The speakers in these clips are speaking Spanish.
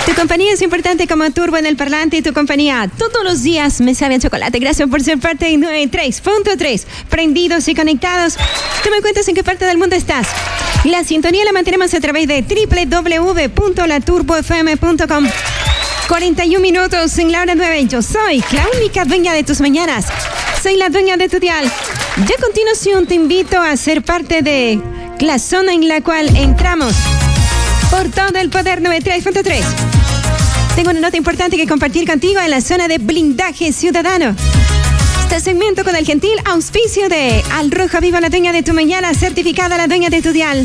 Tu compañía es importante como Turbo en el parlante y tu compañía todos los días me sabe a chocolate. Gracias por ser parte de 93.3. Prendidos y conectados. Tú me cuentas en qué parte del mundo estás. La sintonía la mantenemos a través de www.laturbofm.com. 41 minutos en la hora 9. Yo soy la única dueña de tus mañanas. Soy la dueña de tu dial. Y a continuación te invito a ser parte de la zona en la cual entramos por todo el poder 93.3. Tengo una nota importante que compartir contigo en la zona de blindaje ciudadano. Este segmento con el gentil auspicio de Al Rojo Vivo, la dueña de tu mañana, certificada la dueña de tu dial.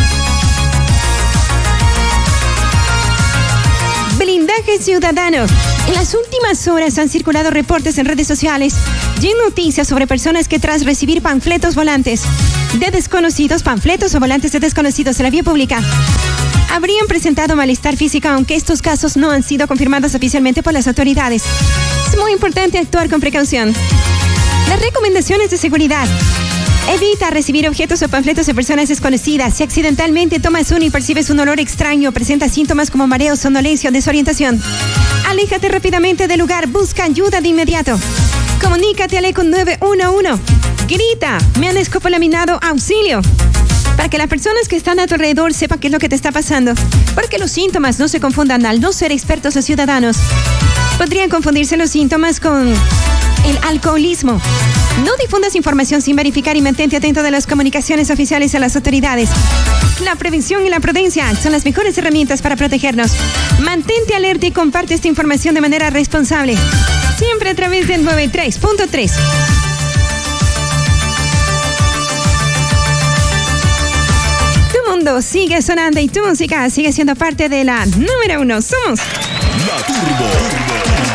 Blindaje ciudadano. En las últimas horas han circulado reportes en redes sociales y noticias sobre personas que tras recibir panfletos o volantes de desconocidos en la vía pública habrían presentado malestar físico, aunque estos casos no han sido confirmados oficialmente por las autoridades. Es muy importante actuar con precaución. Las recomendaciones de seguridad. Evita recibir objetos o panfletos de personas desconocidas. Si accidentalmente tomas uno y percibes un olor extraño, presenta síntomas como mareo, somnolencia o desorientación, aléjate rápidamente del lugar. Busca ayuda de inmediato. Comunícate al ECO 911. Grita, me han escopolaminado, auxilio. Para que las personas que están a tu alrededor sepan qué es lo que te está pasando. Porque los síntomas no se confundan. Al no ser expertos o ciudadanos, podrían confundirse los síntomas con el alcoholismo. No difundas información sin verificar y mantente atento de las comunicaciones oficiales a las autoridades. La prevención y la prudencia son las mejores herramientas para protegernos. Mantente alerta y comparte esta información de manera responsable. Siempre a través del 93.3. Tu mundo sigue sonando y tu música sigue siendo parte de la número 1. Somos La Turbo.